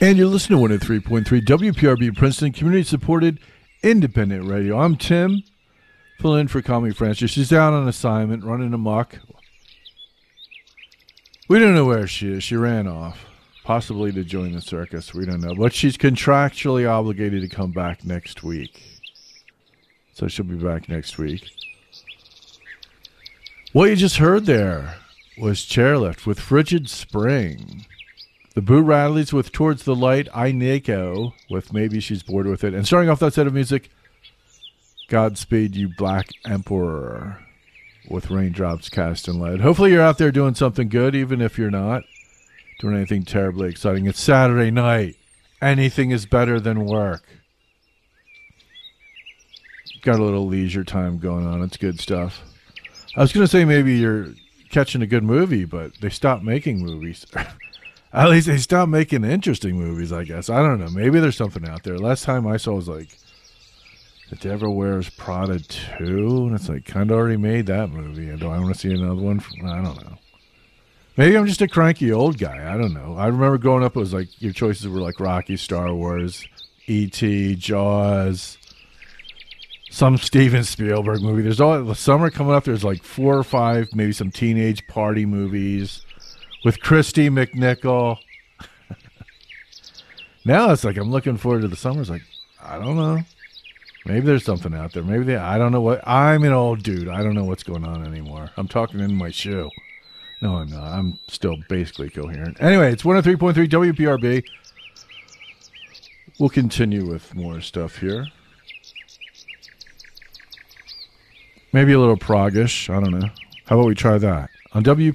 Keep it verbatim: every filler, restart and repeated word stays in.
And you're listening to one oh three point three W P R B Princeton, community-supported independent radio. I'm Tim, filling in for Connie Francis. She's down on assignment, running amok. We don't know where she is. She ran off, possibly to join the circus. We don't know. But she's contractually obligated to come back next week. So she'll be back next week. What you just heard there was Chairlift with Frigid Spring. The Boo Radleys with Towards the Light, I Nico with Maybe She's Bored with It. And starting off that set of music, Godspeed You Black Emperor with Raindrops Cast in Lead. Hopefully you're out there doing something good, even if you're not doing anything terribly exciting. It's Saturday night. Anything is better than work. Got a little leisure time going on. It's good stuff. I was going to say maybe you're catching a good movie, but they stopped making movies. At least they stopped making interesting movies, I guess. I don't know. Maybe there's something out there. Last time I saw was like The Devil Wears Prada two, and it's like kind of already made that movie. Do I want to see another one? I don't know. Maybe I'm just a cranky old guy. I don't know. I remember growing up, it was like your choices were like Rocky, Star Wars, E T, Jaws, some Steven Spielberg movie. There's all the summer coming up. There's like four or five, maybe some teenage party movies with Christy McNichol. Now it's like I'm looking forward to the summer. It's like, I don't know. Maybe there's something out there. Maybe they, I don't know what. I'm an old dude. I don't know what's going on anymore. I'm talking in my shoe. No, I'm not. I'm still basically coherent. Anyway, it's one oh three point three W P R B. We'll continue with more stuff here. Maybe a little proggish. I don't know. How about we try that? On W